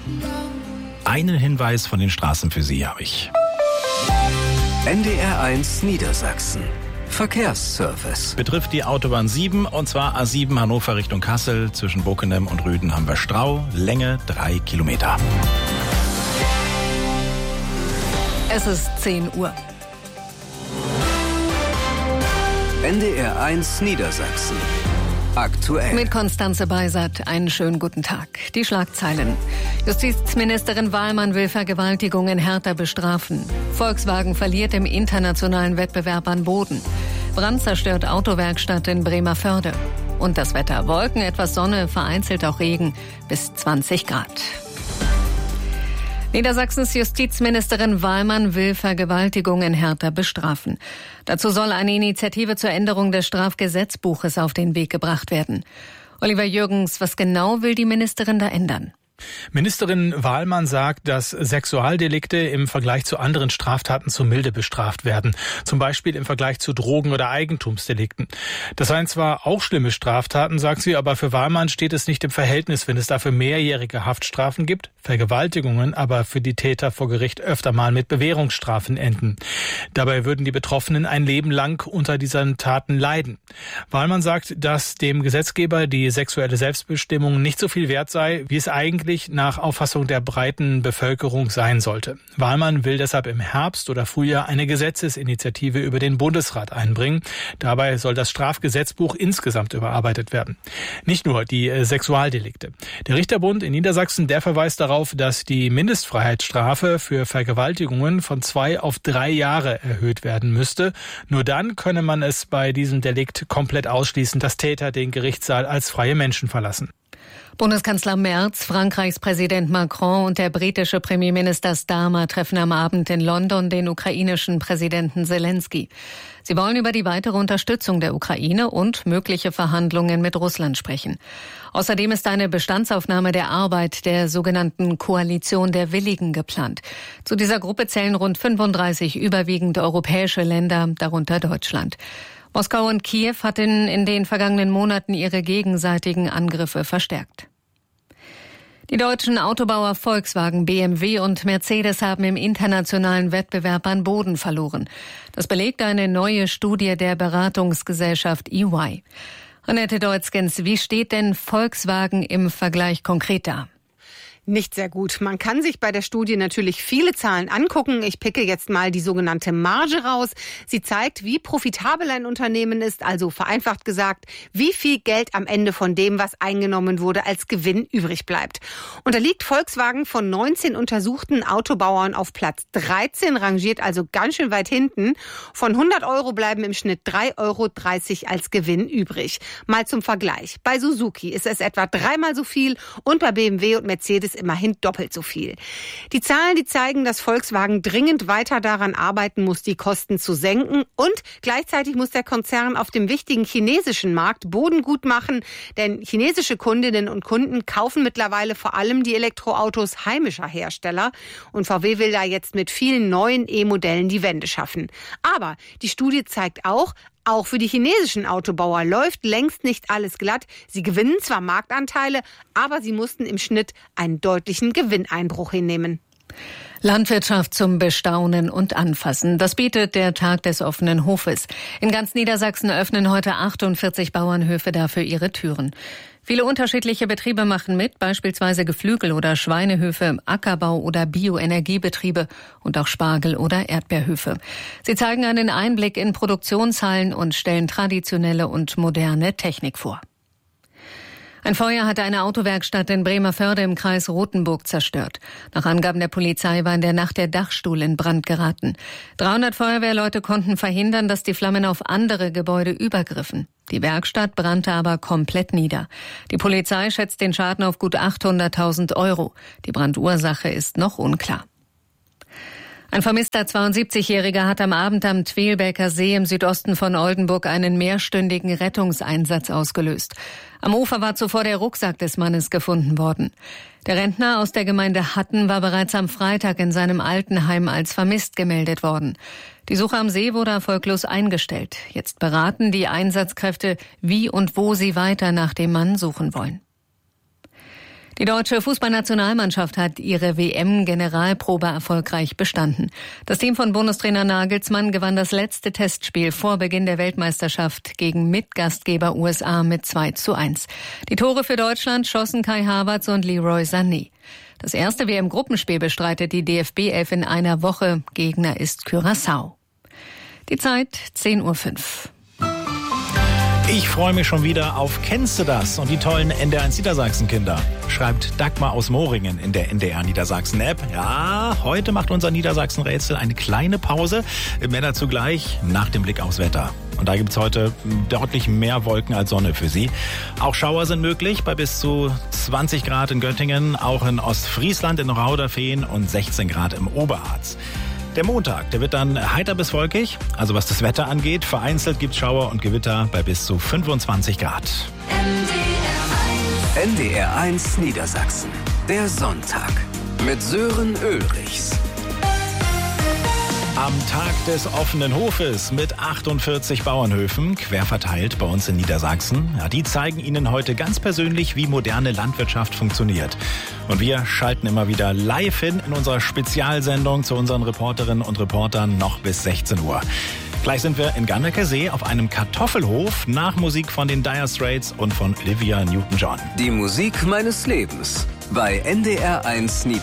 Einen Hinweis von den Straßen für Sie habe ich. NDR1 Niedersachsen. Verkehrsservice. Betrifft die Autobahn 7, und zwar A7 Hannover Richtung Kassel. Zwischen Bockenem und Rüden haben wir Stau, Länge 3 Kilometer. Es ist 10 Uhr. NDR1 Niedersachsen. Aktuell. Mit Konstanze Beisert einen schönen guten Tag. Die Schlagzeilen. Justizministerin Wahlmann will Vergewaltigungen härter bestrafen. Volkswagen verliert im internationalen Wettbewerb an Boden. Brand zerstört Autowerkstatt in Bremervörde. Und das Wetter: Wolken, etwas Sonne, vereinzelt auch Regen, bis 20 Grad. Niedersachsens Justizministerin Wahlmann will Vergewaltigungen härter bestrafen. Dazu soll eine Initiative zur Änderung des Strafgesetzbuches auf den Weg gebracht werden. Oliver Jürgens, was genau will die Ministerin da ändern? Ministerin Wahlmann sagt, dass Sexualdelikte im Vergleich zu anderen Straftaten zu milde bestraft werden. Zum Beispiel im Vergleich zu Drogen- oder Eigentumsdelikten. Das seien zwar auch schlimme Straftaten, sagt sie, aber für Wahlmann steht es nicht im Verhältnis, wenn es dafür mehrjährige Haftstrafen gibt, Vergewaltigungen aber für die Täter vor Gericht öfter mal mit Bewährungsstrafen enden. Dabei würden die Betroffenen ein Leben lang unter diesen Taten leiden. Wahlmann sagt, dass dem Gesetzgeber die sexuelle Selbstbestimmung nicht so viel wert sei, wie es eigentlich nach Auffassung der breiten Bevölkerung sein sollte. Wahlmann will deshalb im Herbst oder Frühjahr eine Gesetzesinitiative über den Bundesrat einbringen. Dabei soll das Strafgesetzbuch insgesamt überarbeitet werden. Nicht nur die Sexualdelikte. Der Richterbund in Niedersachsen, der verweist darauf, dass die Mindestfreiheitsstrafe für Vergewaltigungen von 2 auf 3 Jahre erhöht werden müsste. Nur dann könne man es bei diesem Delikt komplett ausschließen, dass Täter den Gerichtssaal als freie Menschen verlassen. Bundeskanzler Merz, Frankreichs Präsident Macron und der britische Premierminister Starmer treffen am Abend in London den ukrainischen Präsidenten Zelensky. Sie wollen über die weitere Unterstützung der Ukraine und mögliche Verhandlungen mit Russland sprechen. Außerdem ist eine Bestandsaufnahme der Arbeit der sogenannten Koalition der Willigen geplant. Zu dieser Gruppe zählen rund 35 überwiegend europäische Länder, darunter Deutschland. Moskau und Kiew hatten in den vergangenen Monaten ihre gegenseitigen Angriffe verstärkt. Die deutschen Autobauer Volkswagen, BMW und Mercedes haben im internationalen Wettbewerb an Boden verloren. Das belegt eine neue Studie der Beratungsgesellschaft EY. Annette Deutzgens, wie steht denn Volkswagen im Vergleich konkret da? Nicht sehr gut. Man kann sich bei der Studie natürlich viele Zahlen angucken. Ich picke jetzt mal die sogenannte Marge raus. Sie zeigt, wie profitabel ein Unternehmen ist, also vereinfacht gesagt, wie viel Geld am Ende von dem, was eingenommen wurde, als Gewinn übrig bleibt. Und da liegt Volkswagen von 19 untersuchten Autobauern auf Platz 13, rangiert also ganz schön weit hinten. Von 100 € bleiben im Schnitt 3,30 € als Gewinn übrig. Mal zum Vergleich. Bei Suzuki ist es etwa 3-mal so viel und bei BMW und Mercedes immerhin doppelt so viel. Die Zahlen, die zeigen, dass Volkswagen dringend weiter daran arbeiten muss, die Kosten zu senken, und gleichzeitig muss der Konzern auf dem wichtigen chinesischen Markt Boden gut machen, denn chinesische Kundinnen und Kunden kaufen mittlerweile vor allem die Elektroautos heimischer Hersteller, und VW will da jetzt mit vielen neuen E-Modellen die Wende schaffen. Aber die Studie zeigt auch für die chinesischen Autobauer läuft längst nicht alles glatt. Sie gewinnen zwar Marktanteile, aber sie mussten im Schnitt einen deutlichen Gewinneinbruch hinnehmen. Landwirtschaft zum Bestaunen und Anfassen. Das bietet der Tag des offenen Hofes. In ganz Niedersachsen öffnen heute 48 Bauernhöfe dafür ihre Türen. Viele unterschiedliche Betriebe machen mit, beispielsweise Geflügel- oder Schweinehöfe, Ackerbau- oder Bioenergiebetriebe und auch Spargel- oder Erdbeerhöfe. Sie zeigen einen Einblick in Produktionshallen und stellen traditionelle und moderne Technik vor. Ein Feuer hatte eine Autowerkstatt in Bremervörde im Kreis Rothenburg zerstört. Nach Angaben der Polizei war in der Nacht der Dachstuhl in Brand geraten. 300 Feuerwehrleute konnten verhindern, dass die Flammen auf andere Gebäude übergriffen. Die Werkstatt brannte aber komplett nieder. Die Polizei schätzt den Schaden auf gut 800.000 €. Die Brandursache ist noch unklar. Ein vermisster 72-Jähriger hat am Abend am Twelbeker See im Südosten von Oldenburg einen mehrstündigen Rettungseinsatz ausgelöst. Am Ufer war zuvor der Rucksack des Mannes gefunden worden. Der Rentner aus der Gemeinde Hatten war bereits am Freitag in seinem Altenheim als vermisst gemeldet worden. Die Suche am See wurde erfolglos eingestellt. Jetzt beraten die Einsatzkräfte, wie und wo sie weiter nach dem Mann suchen wollen. Die deutsche Fußballnationalmannschaft hat ihre WM-Generalprobe erfolgreich bestanden. Das Team von Bundestrainer Nagelsmann gewann das letzte Testspiel vor Beginn der Weltmeisterschaft gegen Mitgastgeber USA mit 2:1. Die Tore für Deutschland schossen Kai Havertz und Leroy Sané. Das erste WM-Gruppenspiel bestreitet die DFB-11 in einer Woche. Gegner ist Curaçao. Die Zeit 10:05 Uhr. Ich freue mich schon wieder auf Kennst du das? Und die tollen NDR1 Niedersachsen-Kinder. Schreibt Dagmar aus Moringen in der NDR Niedersachsen-App. Ja, heute macht unser Niedersachsen-Rätsel eine kleine Pause. Mehr dazu gleich nach dem Blick aufs Wetter. Und da gibt's heute deutlich mehr Wolken als Sonne für Sie. Auch Schauer sind möglich bei bis zu 20 Grad in Göttingen, auch in Ostfriesland, in Rauderfehn und 16 Grad im Oberharz. Der Montag, der wird dann heiter bis wolkig, also was das Wetter angeht. Vereinzelt gibt's Schauer und Gewitter bei bis zu 25 Grad. NDR1 Niedersachsen. Der Sonntag mit Sören Ulrichs. Am Tag des offenen Hofes mit 48 Bauernhöfen, quer verteilt bei uns in Niedersachsen. Ja, die zeigen Ihnen heute ganz persönlich, wie moderne Landwirtschaft funktioniert. Und wir schalten immer wieder live hin in unserer Spezialsendung zu unseren Reporterinnen und Reportern noch bis 16 Uhr. Gleich sind wir in Ganneker See auf einem Kartoffelhof nach Musik von den Dire Straits und von Olivia Newton-John. Die Musik meines Lebens bei NDR1 Niedersachsen.